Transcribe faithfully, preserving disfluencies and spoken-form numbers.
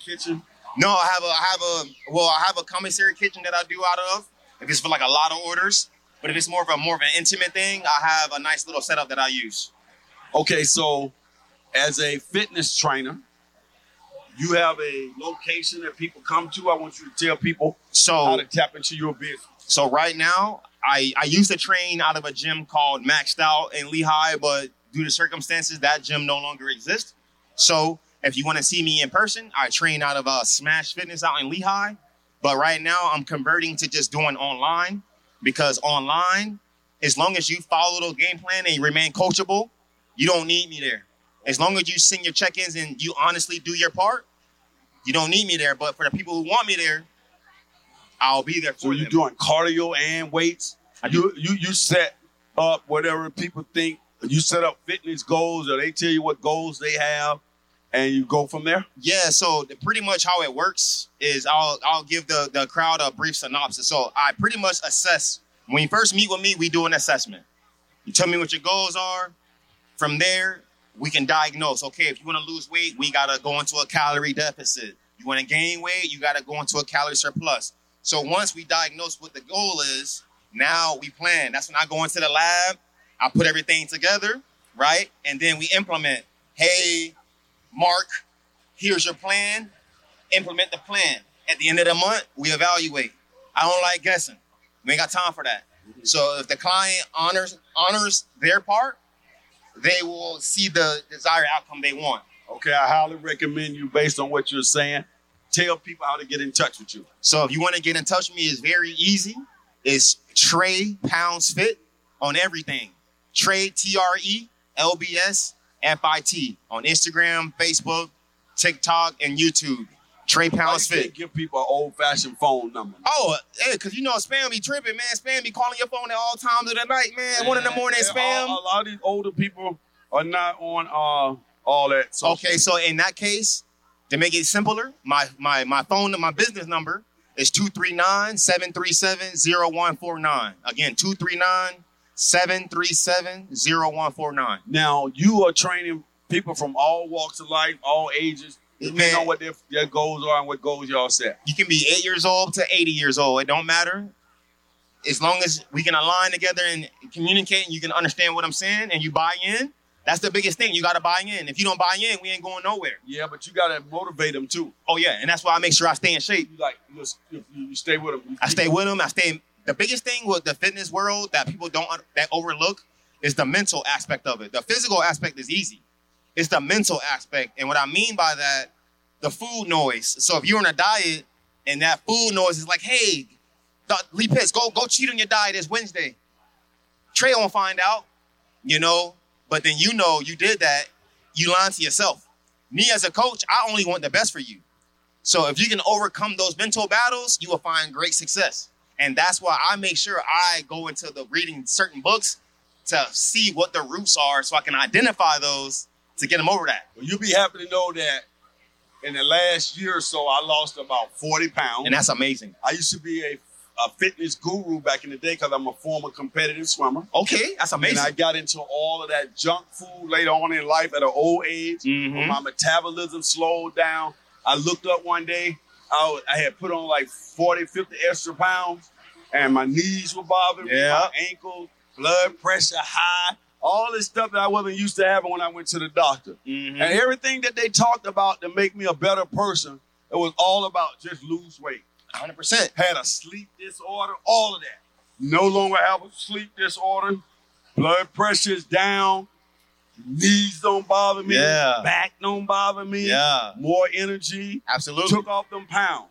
kitchen? No, I have a, I have a, well, I have a commissary kitchen that I do out of. If it's for like a lot of orders, but if it's more of a more of an intimate thing, I have a nice little setup that I use. Okay, so as a fitness trainer, you have a location that people come to. I want you to tell people so, how to tap into your business. So right now, I, I used to train out of a gym called Maxed Out in Lehigh, but due to circumstances, that gym no longer exists. So if you want to see me in person, I train out of uh, Smash Fitness out in Lehigh. But right now, I'm converting to just doing online because online, as long as you follow the game plan and you remain coachable, you don't need me there. As long as you send your check-ins and you honestly do your part, you don't need me there. But for the people who want me there, I'll be there for so them. So you're doing cardio and weights? I do. You, you, you set up whatever people think. You set up fitness goals or they tell you what goals they have. And you go from there? Yeah, so the, pretty much how it works is I'll I'll give the, the crowd a brief synopsis. So I pretty much assess. When you first meet with me, we do an assessment. You tell me what your goals are. From there, we can diagnose. Okay, if you want to lose weight, we got to go into a calorie deficit. You want to gain weight, you got to go into a calorie surplus. So once we diagnose what the goal is, now we plan. That's when I go into the lab. I put everything together, right? And then we implement. Hey, Mark, here's your plan. Implement the plan. At the end of the month, we evaluate. I don't like guessing. We ain't got time for that. Mm-hmm. So if the client honors honors their part, they will see the desired outcome they want. Okay, I highly recommend you based on what you're saying. Tell people how to get in touch with you. So if you want to get in touch with me, it's very easy. It's Trey Pounds Fit on everything. Trey, T R E L B S F I T on Instagram, Facebook, TikTok, and YouTube. Trey Pounds Fit. Give people an old-fashioned phone number. Oh, hey, because you know spam be tripping, man. Spam be calling your phone at all times of the night, man. man One in the morning, spam. All, a lot of these older people are not on uh, all that. Social okay, so in that case, to make it simpler, my my my phone, my business number is two three nine, seven three seven, zero one four nine. Again, two three nine, seven three seven, zero one four nine. Now, you are training people from all walks of life, all ages, depending on what their, their goals are and what goals y'all set. You can be eight years old to eighty years old. It don't matter. As long as we can align together and communicate and you can understand what I'm saying and you buy in, that's the biggest thing. You got to buy in. If you don't buy in, we ain't going nowhere. Yeah, but you got to motivate them too. Oh, yeah. And that's why I make sure I stay in shape. You like, you, you stay with them. I stay with them. I stay. The biggest thing with the fitness world that people don't, that overlook is the mental aspect of it. The physical aspect is easy. It's the mental aspect. And what I mean by that, the food noise. So if you're on a diet and that food noise is like, hey, Lee Pitts, go, go cheat on your diet. It's Wednesday. Trey won't find out, you know. But then you know you did that, you lying to yourself. Me as a coach, I only want the best for you. So if you can overcome those mental battles, you will find great success. And that's why I make sure I go into the reading certain books to see what the roots are so I can identify those to get them over that. Well, you'll be happy to know that in the last year or so, I lost about forty pounds. And that's amazing. I used to be a a fitness guru back in the day because I'm a former competitive swimmer. Okay, that's amazing. And I got into all of that junk food later on in life at an old age. Mm-hmm. When my metabolism slowed down. I looked up one day. I, was, I had put on like forty, fifty extra pounds. And my knees were bothering me, yeah. my ankles, blood pressure high. All this stuff that I wasn't used to having when I went to the doctor. Mm-hmm. And everything that they talked about to make me a better person, it was all about just lose weight. one hundred percent. Had a sleep disorder, all of that. No longer have a sleep disorder. Blood pressure is down. Knees don't bother me. Yeah. Back don't bother me. Yeah. More energy. Absolutely. Took off them pounds.